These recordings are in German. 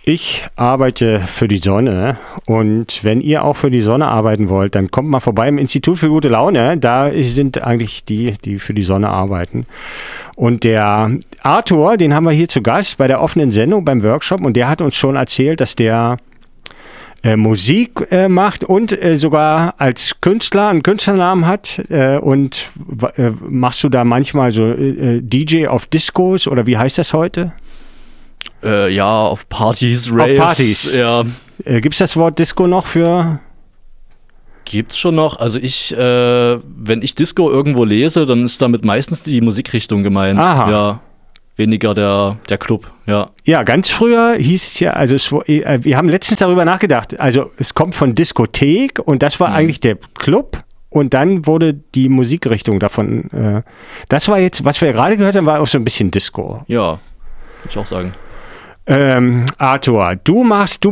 Ich arbeite für die Sonne und wenn ihr auch für die Sonne arbeiten wollt, dann kommt mal vorbei im Institut für gute Laune. Da sind eigentlich die für die Sonne arbeiten. Und der Arthur, den haben wir hier zu Gast bei der offenen Sendung beim Workshop und der hat uns schon erzählt, dass der Musik macht und sogar als Künstler einen Künstlernamen hat. Und machst du da manchmal so DJ auf Discos oder wie heißt das heute? Ja, auf Partys, Raves. Auf Partys. Ja. Gibt es das Wort Disco noch für? Gibt's schon noch. Also wenn ich Disco irgendwo lese, dann ist damit meistens die Musikrichtung gemeint. Aha. Ja, weniger der Club, ja. Ja, ganz früher hieß es ja, also wir haben letztens darüber nachgedacht, also es kommt von Diskothek und das war eigentlich der Club und dann wurde die Musikrichtung davon, das war jetzt, was wir gerade gehört haben, war auch so ein bisschen Disco. Ja, würde ich auch sagen. Arthur, du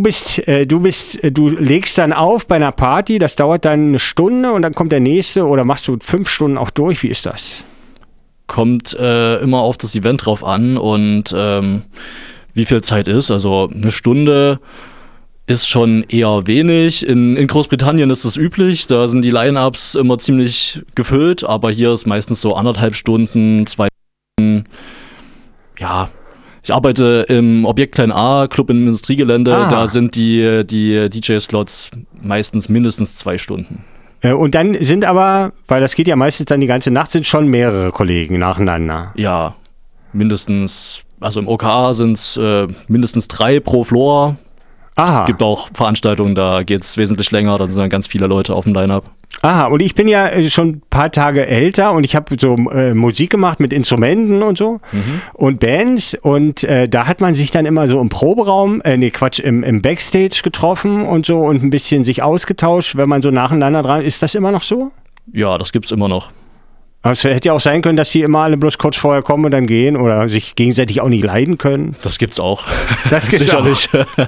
legst dann auf bei einer Party, das dauert dann eine Stunde und dann kommt der nächste oder machst du 5 Stunden auch durch, wie ist das? Kommt immer auf das Event drauf an und wie viel Zeit ist. Also eine Stunde ist schon eher wenig. In Großbritannien ist es üblich, da sind die Line-Ups immer ziemlich gefüllt, aber hier ist meistens so 1,5 Stunden, 2 Stunden. Ja, ich arbeite im Objekt Klein A, Club im Industriegelände, da sind die DJ-Slots meistens mindestens 2 Stunden. Und dann sind aber, weil das geht ja meistens dann die ganze Nacht, sind schon mehrere Kollegen nacheinander. Ja, mindestens, also im OKA sind es mindestens 3 pro Floor. Aha. Es gibt auch Veranstaltungen, da geht es wesentlich länger, da sind dann ganz viele Leute auf dem Line-Up. Aha, und ich bin ja schon ein paar Tage älter und ich habe so Musik gemacht mit Instrumenten und so und Bands und da hat man sich dann immer so im Proberaum, im Backstage getroffen und so und ein bisschen sich ausgetauscht, wenn man so nacheinander dran ist. Das immer noch so? Ja, das gibt's immer noch. Also hätte ja auch sein können, dass die immer alle bloß kurz vorher kommen und dann gehen oder sich gegenseitig auch nicht leiden können. Das gibt's auch. Das gibt's sicherlich. Auch.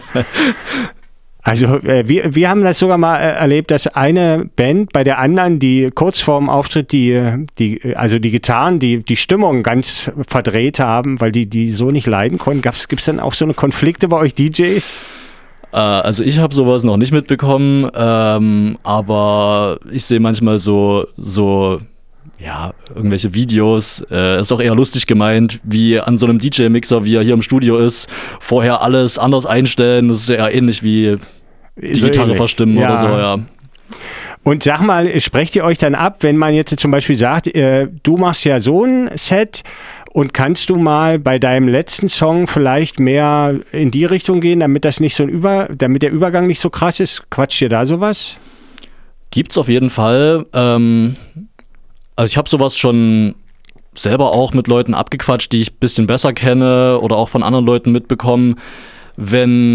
Also wir haben das sogar mal erlebt, dass eine Band bei der anderen, die kurz vorm Auftritt die Gitarren, die Stimmung ganz verdreht haben, weil die so nicht leiden konnten. Gibt's dann auch so eine Konflikte bei euch DJs? Also ich habe sowas noch nicht mitbekommen, aber ich sehe manchmal so ja, irgendwelche Videos, ist auch eher lustig gemeint, wie an so einem DJ-Mixer, wie er hier im Studio ist, vorher alles anders einstellen, das ist ja ähnlich wie die so Gitarre ähnlich verstimmen oder so, ja. Und sag mal, sprecht ihr euch dann ab, wenn man jetzt zum Beispiel sagt, du machst ja so ein Set und kannst du mal bei deinem letzten Song vielleicht mehr in die Richtung gehen, damit das nicht damit der Übergang nicht so krass ist? Quatscht ihr da sowas? Gibt's auf jeden Fall. Also ich habe sowas schon selber auch mit Leuten abgequatscht, die ich ein bisschen besser kenne oder auch von anderen Leuten mitbekommen, wenn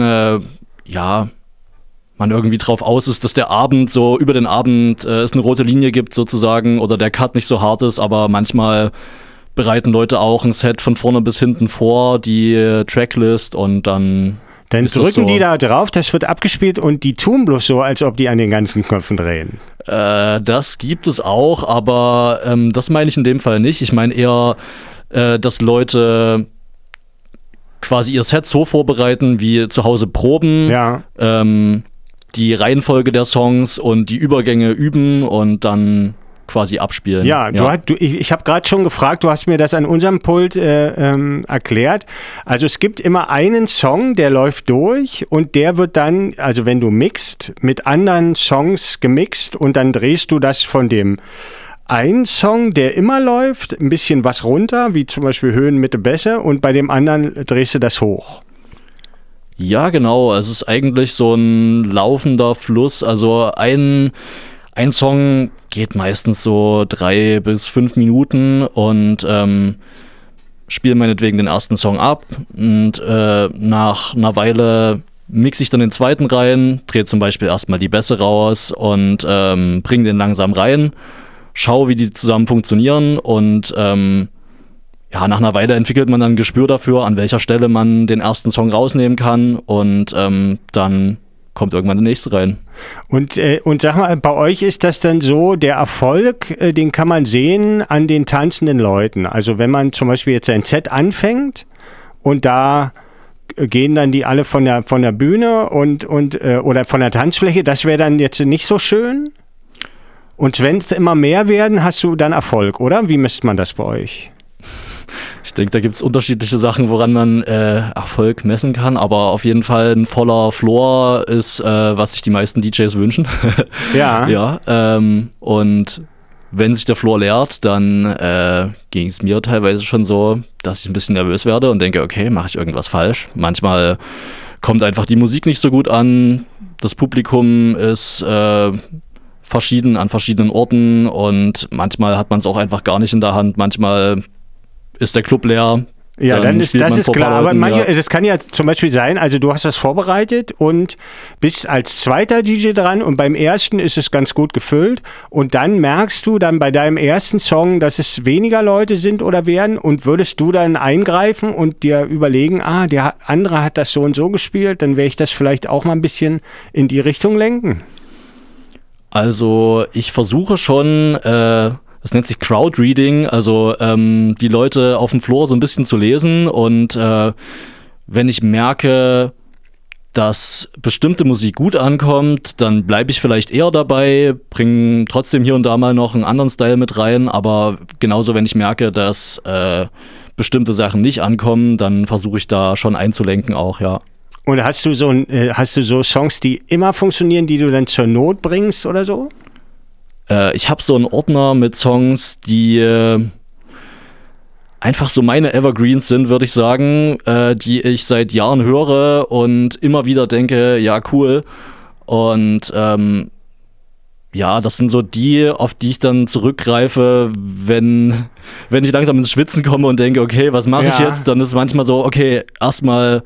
man irgendwie drauf aus ist, dass der Abend so über den Abend es eine rote Linie gibt sozusagen oder der Cut nicht so hart ist, aber manchmal bereiten Leute auch ein Set von vorne bis hinten vor, die Tracklist und dann drücken so, die da drauf, das wird abgespielt und die tun bloß so, als ob die an den ganzen Knöpfen drehen. Das gibt es auch, aber das meine ich in dem Fall nicht. Ich meine eher, dass Leute quasi ihr Set so vorbereiten, wie zu Hause proben, die Reihenfolge der Songs und die Übergänge üben und dann quasi abspielen. Ja, ich habe gerade schon gefragt, du hast mir das an unserem Pult erklärt. Also es gibt immer einen Song, der läuft durch und der wird dann, also wenn du mixt, mit anderen Songs gemixt und dann drehst du das von dem einen Song, der immer läuft, ein bisschen was runter, wie zum Beispiel Höhen, Mitte, Bässe und bei dem anderen drehst du das hoch. Ja, genau. Es ist eigentlich so ein laufender Fluss. Also ein Song geht meistens so 3 bis 5 Minuten und spiele meinetwegen den ersten Song ab und nach einer Weile mixe ich dann den zweiten rein, drehe zum Beispiel erstmal die Bässe raus und bringe den langsam rein, schaue, wie die zusammen funktionieren und nach einer Weile entwickelt man dann ein Gespür dafür, an welcher Stelle man den ersten Song rausnehmen kann und dann kommt irgendwann der nächste rein. Und sag mal, bei euch ist das dann so, der Erfolg, den kann man sehen an den tanzenden Leuten. Also wenn man zum Beispiel jetzt ein Set anfängt und da gehen dann die alle von der Bühne und oder von der Tanzfläche. Das wäre dann jetzt nicht so schön. Und wenn es immer mehr werden, hast du dann Erfolg, oder? Wie misst man das bei euch? Ich denke, da gibt es unterschiedliche Sachen, woran man Erfolg messen kann, aber auf jeden Fall ein voller Floor ist, was sich die meisten DJs wünschen. Ja. Ja, und wenn sich der Floor leert, dann ging es mir teilweise schon so, dass ich ein bisschen nervös werde und denke, okay, mache ich irgendwas falsch. Manchmal kommt einfach die Musik nicht so gut an, das Publikum ist verschieden an verschiedenen Orten und manchmal hat man es auch einfach gar nicht in der Hand, manchmal ist der Club leer. Ja, dann ist das ist klar. Aber das kann ja zum Beispiel sein, also du hast das vorbereitet und bist als zweiter DJ dran und beim ersten ist es ganz gut gefüllt und dann merkst du dann bei deinem ersten Song, dass es weniger Leute sind oder werden und würdest du dann eingreifen und dir überlegen, der andere hat das so und so gespielt, dann werde ich das vielleicht auch mal ein bisschen in die Richtung lenken? Also ich versuche schon, das nennt sich Crowdreading, also die Leute auf dem Floor so ein bisschen zu lesen und wenn ich merke, dass bestimmte Musik gut ankommt, dann bleibe ich vielleicht eher dabei, bringe trotzdem hier und da mal noch einen anderen Style mit rein, aber genauso wenn ich merke, dass bestimmte Sachen nicht ankommen, dann versuche ich da schon einzulenken auch, ja. Und hast du so Songs, die immer funktionieren, die du dann zur Not bringst oder so? Ich habe so einen Ordner mit Songs, die einfach so meine Evergreens sind, würde ich sagen, die ich seit Jahren höre und immer wieder denke, ja, cool. Und ja, das sind so die, auf die ich dann zurückgreife, wenn ich langsam ins Schwitzen komme und denke, okay, was mache ich jetzt? Dann ist es manchmal so, okay, erstmal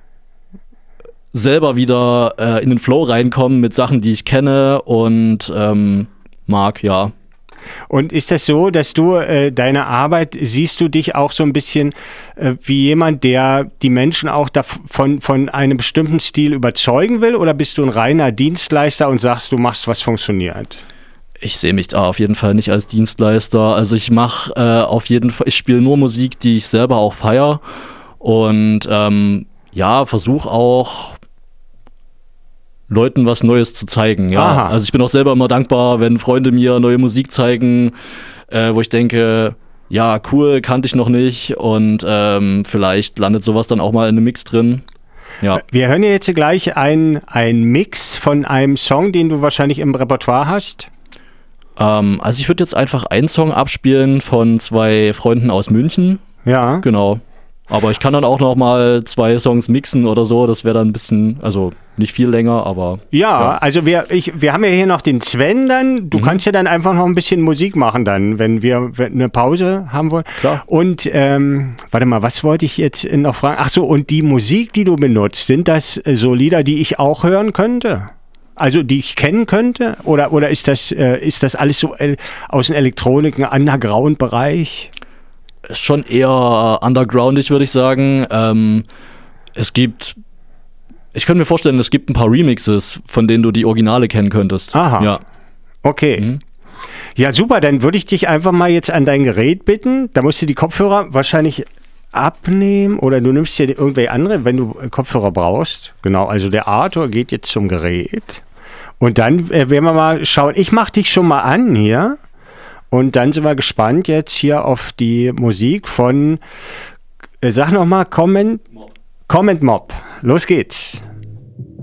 selber wieder in den Flow reinkommen mit Sachen, die ich kenne und mag, ja. Und ist das so, dass du deine Arbeit, siehst du dich auch so ein bisschen wie jemand, der die Menschen auch von einem bestimmten Stil überzeugen will? Oder bist du ein reiner Dienstleister und sagst, du machst, was funktioniert? Ich sehe mich da auf jeden Fall nicht als Dienstleister. Also ich mache auf jeden Fall, ich spiele nur Musik, die ich selber auch feiere. Und ja, versuche auch Leuten was Neues zu zeigen. Ja. Aha. Also ich bin auch selber immer dankbar, wenn Freunde mir neue Musik zeigen, wo ich denke, ja, cool, kannte ich noch nicht und vielleicht landet sowas dann auch mal in einem Mix drin. Ja. Wir hören ja jetzt gleich einen Mix von einem Song, den du wahrscheinlich im Repertoire hast. Also ich würde jetzt einfach einen Song abspielen von 2 Freunden aus München. Ja. Genau. Aber ich kann dann auch noch mal 2 Songs mixen oder so. Das wäre dann ein bisschen, also nicht viel länger, aber... Ja, also wir haben ja hier noch den Sven dann. Du kannst ja dann einfach noch ein bisschen Musik machen dann, wenn wir eine Pause haben wollen. Klar. Und warte mal, was wollte ich jetzt noch fragen? Ach so, und die Musik, die du benutzt, sind das so Lieder, die ich auch hören könnte? Also die ich kennen könnte? Oder ist das alles so aus dem Elektronik-Underground-Bereich? Ist schon eher undergroundig, würde ich sagen. Ich könnte mir vorstellen, es gibt ein paar Remixes, von denen du die Originale kennen könntest. Aha. Ja. Okay. Mhm. Ja, super. Dann würde ich dich einfach mal jetzt an dein Gerät bitten. Da musst du die Kopfhörer wahrscheinlich abnehmen oder du nimmst dir irgendwelche andere, wenn du Kopfhörer brauchst. Genau, also der Arthur geht jetzt zum Gerät. Und dann werden wir mal schauen. Ich mache dich schon mal an hier. Und dann sind wir gespannt jetzt hier auf die Musik von, sag nochmal, Comment Mob. Los geht's.